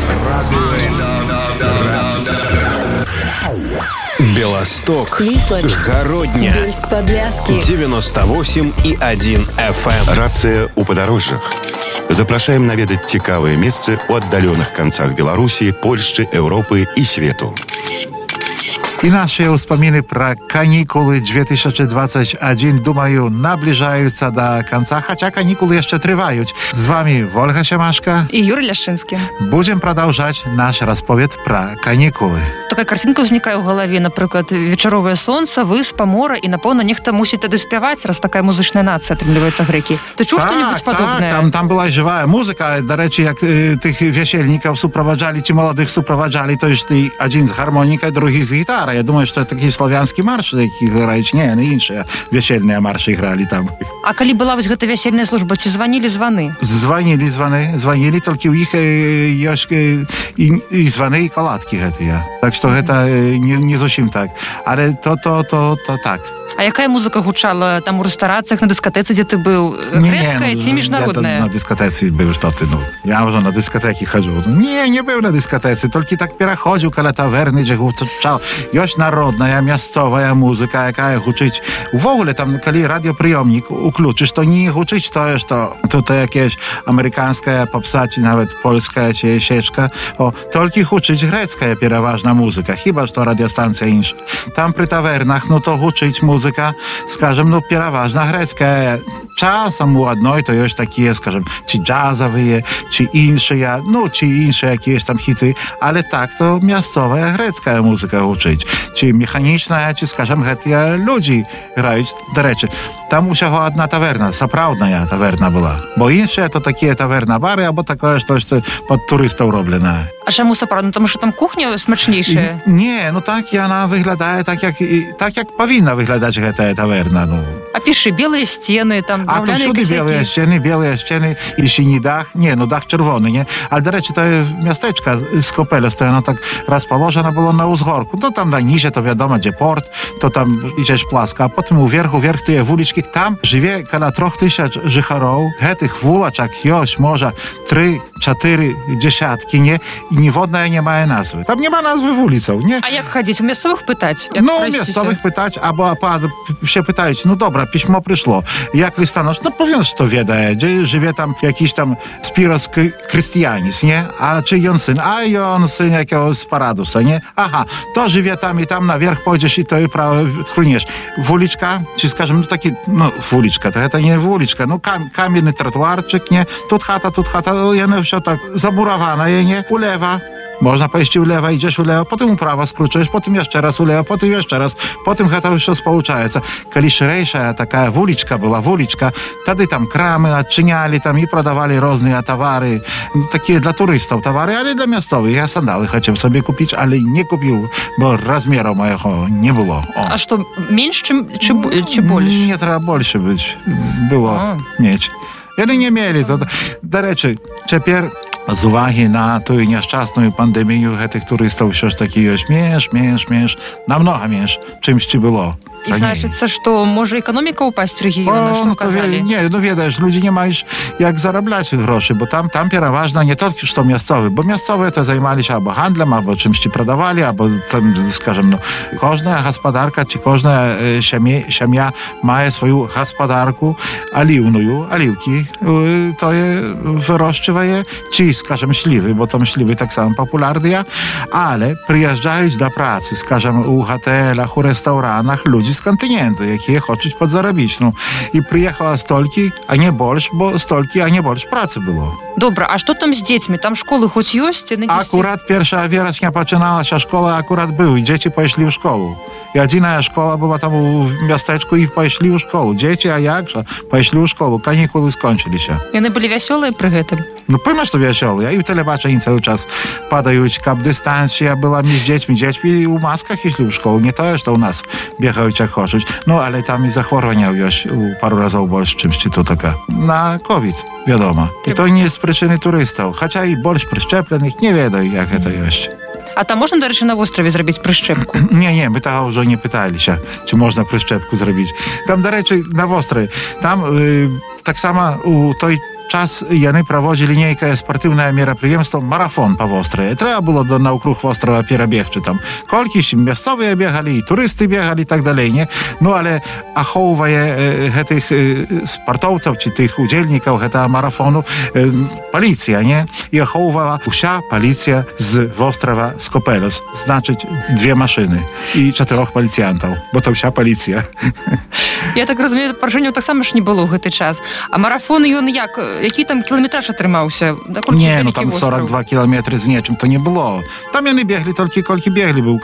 Белосток, Свислочь, Городня, Бельск-Подляски, 98,1 FM. Рацыя ў падарожжах. Запрашаем наведаць цікавыя месцы ў аддаленых канцах Беларусі, Польшчы, Еўропы і свету. И наши вспомины про каникулы 2021, думаю, наближаются до конца, хотя каникулы еще трывают. С вами Ольга Семашко и Юрий Ляшчынскі. Будем продолжать наш расповед про каникулы. Такая картинка ўзнікае ў галаве, напрыклад, вечаровае сонца, выспа, мора, і, напэўна, нехта мусіць тады спяваць, раз такая музычная нацыя, атрымліваецца, грэкі. Ты чуў што-небудзь падобнае? Там была живая музыка. До речі, як тих весельников супроводжали, чи молодых супроводжали, то есть один з гармонікой, другий з гітарою. Я думаю, що такі славянські марші, які грають, не інші весельні марші грали там. А калі была вось гэта весельная служба, ці званілі званы? Званілі, толькі ў іх ёсць і званы, і каладкі гэтыя. Так што гэта не зусім так. Але то так. А якая музыка гучала там у рэстарацыях, на дыскатэцы, дзе ты быў? Грэцкая ці міжнародная? Я на дыскатэцы быў, што ты, я ўжо на дыскатэкі хаджу. Не быў на дыскатэцы, толькі так пераходзіў каля таверны, дзе гучаў. Ёсць народная, мясцовая музыка, якая гучыць. Увогуле, там, калі радыёпрыёмнік уключыш, то не гучыць тое, што тут якесь амерыканская попса, ці нават польская, ці сечка. Толькі гучыць грэцкая пераважна музыка, хіба што радыёстанцыя інша. Там пры тавернах, то гучыць музыка, скажем, пераважна грэцкая. Часам у адной то ёсць такія, скажем, ці джазавыя, ці іншыя, ці іншыя якісь там хіты, але так то мясцовая грэцкая музыка гучыць. Ці механічная, ці, скажем, гэтыя людзі граюць. Дарэчы, там усяго одна таверна, сапраўдная таверна была. Бо іншыя то такія таверна-бары, або такое штосьці пад турыстаў робленае. А чаму сапраўдна? Тому що там кухня смачнейшая? Не, так яна выглядае так, як павінна выглядаць гэтая таверна. А піши, белыя сцены, там драўляныя касякі. Белыя сцены, і сіні дах. Дах чырвоны, не? Але, дарэчы, тое мястэчка з копелёстай, оно так расположено было на ўзгорку. То там на ніже, то вядома, дзе порт, то там ідзеш пласка, а потым уверх тыя вулічкі. Там жыве каля 3000 жыхароў. Гэтых вулачак ёсць, можа, 3-4 десяткі, не? І ніводная не мае назвы. Там няма назвы вуліцаў, не? А як хадзіць? У мясцовых пытаць? Мясцовых пытаць, або все пытаюць, добра, пісьмо прыйшло. Як лістаноч? Павін, што ведае, дзе жыве там якісь там Спірос Крыстіяніс, не? А чый ён сын? А ён сын якого з Парадуса, не? Ага, то жыве там, і там наверх пойдзеш, і то і права скрунеш. Вулічка, ці, скажем, такі, вулічка, то гэта не вулічка, каменны тротуарчык, не? Тут хата, яно ўсё так забураванае, не? Улева. Можна пайсці ўлева, ідзеш улева, потым управа скручаеш, потым яшчэ раз улева, потым яшчэ раз, потым гэта ўсё спалучаецца. Калі шырэйшая такая вулічка была, тады там крамы адчынялі там і прадавалі розныя тавары, такія для турыстаў тавары, але для мясцовых. Я сандалы хацеў сабе купіць, але не купіў, бо размераў майго не было. А што, менш, ці больш? Не, трэба больше быць. Было мець. Яны не мелі. Дарэчы, цяпер з увагі на тую няшчасную пандэмію гэтых турыстаў ўсё ж такі ёсць менш, намнога менш, чымсьці было. І значыцца, што можа эканоміка ўпасць рэгіёна, што казалі? Не, ведаеш, людзі не маюць як зарабляць грошы, бо там пераважна не толькі што мясцовы, бо мясцовыя то займаліся або гандлем, або чымсьці прадавалі, або там, скажем, кожная гаспадарка ці кожная сям'я мае сваю гаспадарку аліўную, аліўкі тое вырошчвае, ці, скажем, слівы, бо там слівы таксама папулярныя, але прыязджаюць да працы, скажем, у гатэлях, у рэстаўранах людзі з кантыненту, якія хочуць падзарабіць. І прыехала столькі, а не больш, бо столькі, а не больш працы было. Добра, а што там з дзецьмі? Там школы хоць ёсць? Акурат 1 верасня пачыналася школа, акурат быў, і дзеці пайшлі ў школу. І адзіная школа была там у мястэчку, і пайшлі ў школу. Дзеці, а як жа? Пайшлі ў школу, канікулы скончыліся. Яны былі вясёлыя пры гэтым? Пэўна, што вясёлыя. І ў тэлебачанні цэлы час падаюць, каб дыстанцыя была між дзецьмі. Дзецьмі ў масках ішлі ў школу. Не тое, што ў нас бегаюць як хочуць. Але там і захворванняў ёсць у пару разоў больш, чымсьці тут така. На ковід, вядома. І то не з прычыны турыстаў. Хаця і больш прышчэпленых, не ведаю, як гэта ёсць. А там можна, дарэчы, на востраве зрабіць прышчэпку? Не, мы таго ўжо не пыталіся, ці можна прышчэпку зрабіць. Там, дарэчы, на востраве, там таксама у той час яны праводзілі нейкае спартыўнае мерапрыемства марафон па востраве. Трэба было наўкруг вострава перабегчы там. Колькі мясцовыя бегалі, і турысты бегалі і так далей, не? Ну, але ахоўвае гэтых спартоўцаў ці тых удзельнікаў гэтага марафону паліцыя, не? І ахоўвала уся паліцыя з вострава Скопелос. Значыць, 2 машыны і 4 паліцыянтаў, бо то ўся паліцыя. Я так разумею, паражэнняў таксама ж не было ў гэты час. А марафон ён як? Які там кіламетраж атрымаўся? Не, ну там 42 кіламетры з нечым то не было. Там яны беглі толькі колькі беглі, быў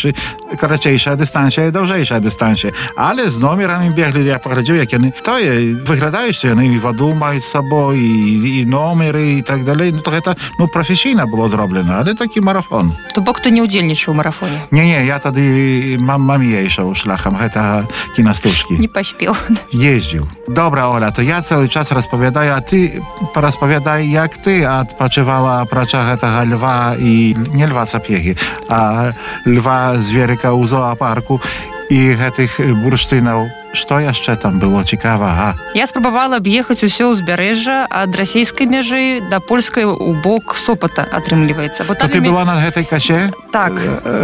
карацейшая дыстанцыя і даўжэйшая дыстанцыя. Але з номерамі беглі, я паглядзеў, як яны выглядаюць, яны і ваду маюць з сабой, і номеры, і так далей. Ну, то гэта, прафесійна было зроблена, але такі марафон. То бок ты не ўдзельнічаў у марафоне? Не, я тады мам'ейшаў шляхам гэтага кінастужкі. Не паспеў. Ездзіў. Добра, Оля, то я цэлы час распавядаю, а ты параспавядай, як ты адпачывала апрача гэтага льва і не льва Сапегі, а льва зверыка ў зоапарку і гэтых бурштынаў. Што яшчэ там было цікавага? Я спрабавала аб'ехаць усё ўзбярэжжа ад расійскай мяжы да польскай у бок Сопата, атрымліваецца. То ты была на гэтай касе? Так.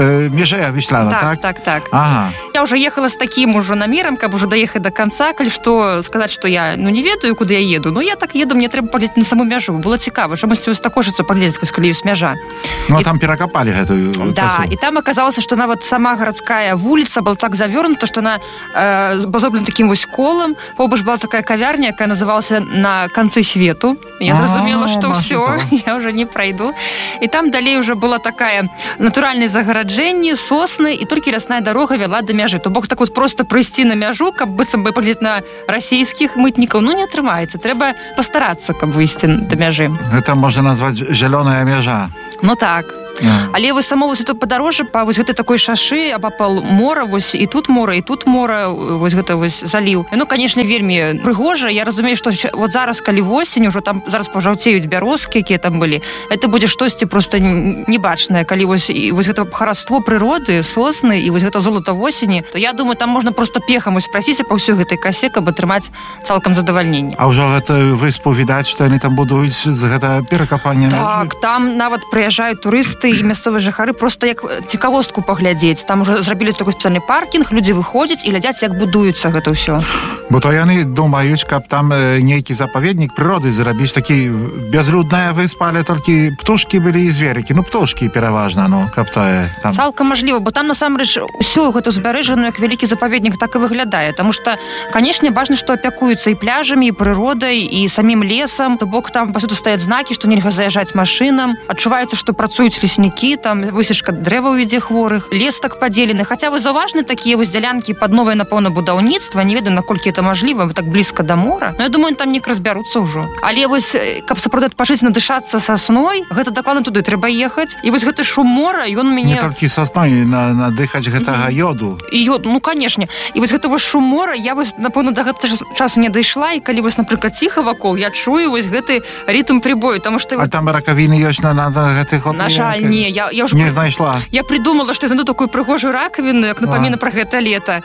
Межа Віслана, так? Так. Ага. Я ўжо ехала з такім ужо намерам, каб ужо даехаць да канца, калі што сказаць, што я не ведаю, куды я еду. Ну, я так еду, мне трэба паглядзець на саму мяжу. Было цікава, чамусьці вось такожыцу паглядзець, калі ёсць мяжа. Ну, там перакапалі гэтую касу. Да, і там аказалася, што нават сама гарадская вуліца была так завернута, што она зроблена таким вось колам. Побач была такая кавярня, якая называлася «На канцы свету». Я зразумела, што ўсё, я ўжо не прайду. І там далей уже была такая натуральнае загараджэнне, сосны, і толькі лясная дарога вяла да мяжы. То бок так вот просто прыйсці на мяжу, каб быццам бы паглядзець на расійскіх мытнікаў, не атрымаецца. Трэба пастарацца, каб выйсці да мяжы. Гэта можна назваць зялёная мяжа. Ну так. Але вось само вось это падарожжа па вось гэтай такой шашы абапал мора, вось і тут мора, вось гэта вось заліў. Ну, канешне, вельмі прыгожа. Я разумею, што вот зараз, калі восень, ужо там зараз пажаўцеюць бярозкі, якія там былі, это будзе штосьці проста небачнае. Калі вось гэта хараство прыроды, сосны і вось гэта золата восені, то я думаю, там можна проста пехам вось прасіцца па ўсёй гэтай касе, каб атрымаць цалкам задавальненне. А ўжо гэта выспу відаць, што яны там будуюць з гэта перакапання? Так, там нават прыязджаюць турысты і мясцовыя жыхары проста як цікавостку паглядзець. Там уже зрабілі такой спецыяльны паркінг, людзі выходзяць і глядзяць, як будуецца гэта ўсё. Бо то яны думаюць, каб там нейкі запаведнік прыроды зрабіць, такі бязлюдная выспа, але толькі птушкі былі і зверыкі. Ну, птушкі пераважна, каб тое там. Цалкам мажліва, бо там насамрэч усё гэта ўзбярэжжа, як вялікі запаведнік, так і выглядае. Таму што, канешне, бачна, што апякуюцца і пляжамі, і прыродай, і самім лесам. То бок там пасюды стаяць знакі, што нельга заязджаць машынам. Адчуваецца, што працуюць леснікі, там высечка дрэваў ідзе хворых, лес так падзелены. Хаця вы заўважны такія вось дзялянкі пад новае, напэўна, будаўніцтва, не ведаю, наколькі это мажліва, так блізка да мора. Но я думаю, там неяк разбяруцца ўжо. Але вось, каб сапраўды адпачыць, надышацца сасной, гэта дакладна туды трэба ехаць. І вось гэты шум мора, ён мяне... Не толькі сасной, надыхаць гэтага йоду. І йоду, ну, канешне. І вось гэта вось шум мора, я вось, напэўна, да гэтага часу не дайшла, і калі вось, напрыклад, ціха вакол, я чую вось гэты рытм прибою, таму што... А там ракавіны ёсць на гэтых... На жаль, не, я ўжо... Не знайшла. Я придумала, што я знайду такую прыгожую ракавіну, як напаміна пра гэта лета.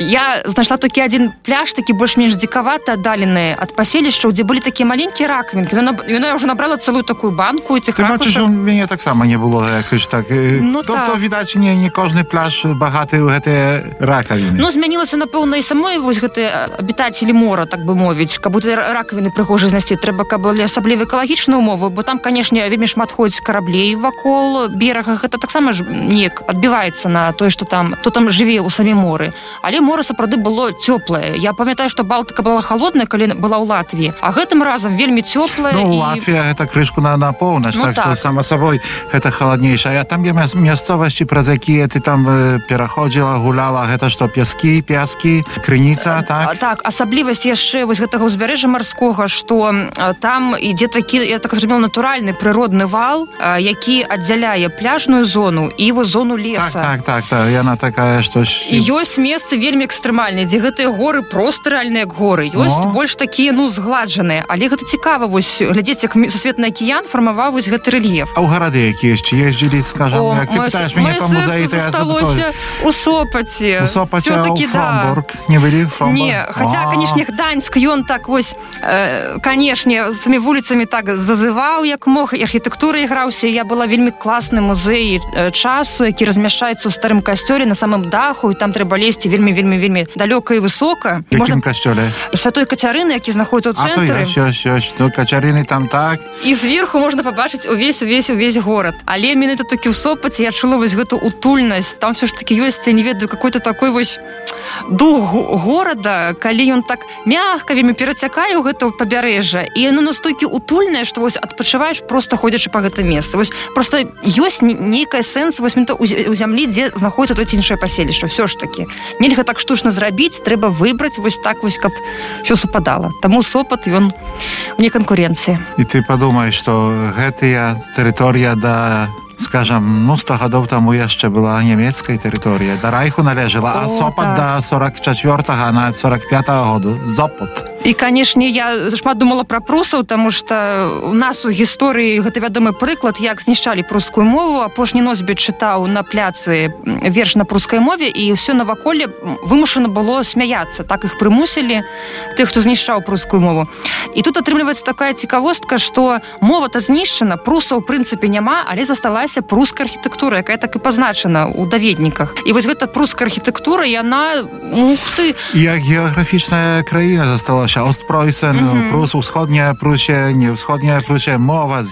Я знайшла толькі адзін пляж, такі больш-менш дзікаваты, аддалены ад паселішчаў, дзе былі такія маленькія ракавінкі. Яна ўжо набрала цэлую такую банку этих ракушак. Ты бачыш, у мяне таксама не было якось так. Ну, то відаць, не кожны пляж багаты ў гэтыя ракавіны. Ну, змянілася, напэўна, і самой вось гэтыя абітацелі мора, так бы мовіць. Каб гэты ракавіны прыгожа знайсці, трэба, каб былі асаблівыя экалагічныя умовы, бо там, канешне, вельмі шмат ходзіць караблей вакол берага. Гэта таксама ж неяк адбіваецца на тое, што там, хто там жыве ў самім моры. Але мора сапраўды было цёплае. Я памятаю, што Балтыка была холодная, калі была ў Латвіі, а гэтым разам вельмі цёплая. Ну, Латвія гэта крышку на поўнач, так што сама сабой гэта халаднейшая. А там є мясцовасці, праз якія ты там пераходзіла, гуляла, гэта што, пяскі, крыніца, так? Так, асаблівасць яшчэ вось гэтага ўзбярэжжа марскога, што там ідзе такі, я так зразумела, натуральны прыродны вал, які аддзяляе аддзяляе пляжную зону і зону леса. Так, яна такая, што... І ёсць месцы вельмі экстрэмальныя, дзе гэтыя горы просто рэальныя горы. Ёсць больш такія, згладжаныя. Але гэта цікава, глядзець, як сусветны акіян фармаваў гэты рэльеф. А ў гарады якія яшчэ ездзілі, скажам, як ты пытаеш мяне па музеі, то я засталося у Сопаце. У Сопаце, а ў Фромбург не былі? Не, хаця, канешне, Гданьск, ён так канешне, самі вуліцамі так зазываў, як мог, і архітэктура іграўся. Я была вельмі класны музей часу, які размяшчаецца ў старым касцёле на самым даху, і там трэба лезці вельмі далёка і высока. Якім касцёле? Святой Кацярыны, які знаходзіцца ў цэнтры. Ёсць, Кацярыны там так. І зверху можна пабачыць увесь горад. Але менавіта толькі ў Сопаце я чула гэту утульнасць. Там все ж таки ёсць, я не ведаю, какой-то такой дух горада, калі ён так мягка вельмі перацякае ў гэта пабярэжжа, і яно настолькі утульнае, што адпачываеш просто ходзячы па гэтым месцы. Просто ёсць нейкая сэнс у зямлі, дзе знаходзіцца то ці іншае паселішча. Все ж таки. Нельга так штучна зрабіць, трэба выбраць так, каб все супадала. Таму Сопат, ён вне канкурэнцыі. І ты падумаеш, што гэтая тэрыторыя скажам, 100 гадоў таму яшчэ была нямецкай тэрыторыя. Да Райху належала, а Сопат да 44-го, а нават 45-го году. Сопат. І, канешне, я шмат думала пра прусаў, таму што у нас у гісторыі гэта вядомы прыклад, як знішчалі прускую мову. Апошні носьбіт чытаў на пляцы верш на прускай мове, і ўсё наваколле вымушана было смяяцца. Так іх прымусілі, тых, хто знішчаў прускую мову. І тут атрымліваецца такая цікавостка, што мова-то знішчана, прусаў, у прынцыпе, няма, але засталася пруская архітэктура, якая так і пазначана ў даведніках. І гэта пруская архітэктура, яна, Як геаграфічная краіна засталася. Ostpreußen, Prus, Wschodnia Prusie, nie Wschodnia Prusie, mowa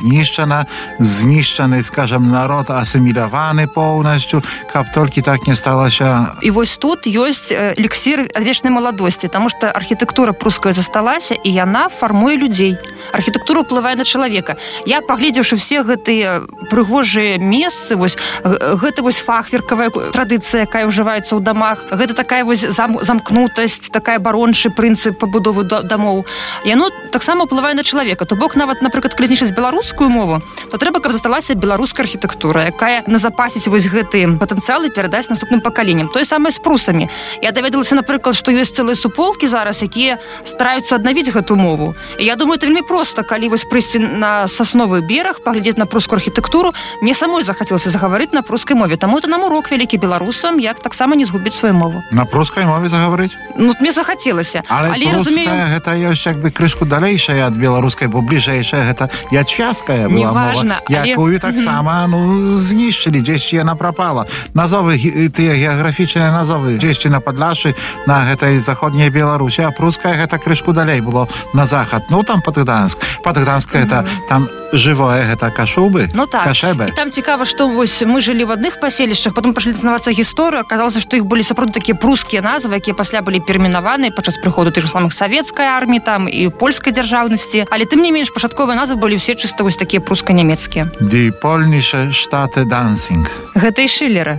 zniszczony, скажем, народ асіміляваны поўнасцю, каб толькі так не сталася. І тут ёсць эліксір адвечнай маладосці, таму што архітэктура пруская засталася, і яна фармуе людзей. Архітэктура ўплывае на чалавека. Я, паглядзеўшы все гэтыя прыгожыя месцы, гэта фахверкавая традыцыя, якая ўжываецца ў дамах, гэта такая замкнутасць, такая барончы прынцып пабудовы дамоў. Яно таксама ўплывае на чалавека. То бок, нават, напрыклад, калі знішчыць беларускую мову, то трэба, каб засталася беларуская архітэктура, якая назапасіць гэты патэнцыял і перадаць наступным пакаленням. Тое самае з прусамі. Я даведалася, напрыклад, што ёсць цэлыя суполкі зараз, якія стараюцца аднавіць гэту мову. І я думаю, это вельмі проста, калі прыйсці на Сасновы бераг, паглядзець на прускую архітэктуру, мне самой захацелася загаварыць на прускай мове. Таму это нам урок вялікі беларусам, як таксама не згубіць сваю мову. На прускай мове загаварыць? Мне захацелася. Але пруская, гэта ёсць крышку далейшая ад беларускай, бо бліжэйшая гэта ячвязкая была мова, якую таксама знішчылі, дзесьці яна прапала. Назовы, тыя геаграфічныя назовы, дзесьці на Падляшы, на гэтай заходняй Беларусі, а пруская гэта крышку далей было на захад. Там пад Гданьск гэта там жывое, гэта Кашубы, Кашэбе. І там цікава, што мы жылі в адных паселішчах, потом пачалі дазнавацца гісторыю, аказалася, што іх былі сапраўды такія прускія назвы, якія пасля былі перайменаваны падчас прыходу тых самых савецкай арміі там і польскай дзяржаўнасці, але тым не менш пачатковыя назвы былі ўсе чыста такія пруска-нямецкія. Die polnische Städte Danzig. Гэта і Шылера.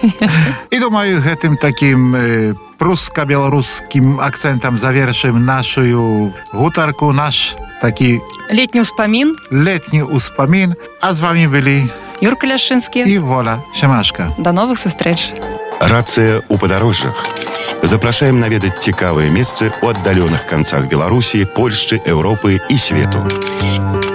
І думаю, гэтым такім пруска-беларускім акцэнтам завершым нашу гутарку, наш такі летні ўспамін. А з вами былі Юрка Ляшчынскі і Воля Семашка. До новых сустрэч. Рацыя ў падарожжах. Запрашаем наведаць цікавыя месцы ў аддаленых канцах Беларусі, Польшчы, Еўропы і свету.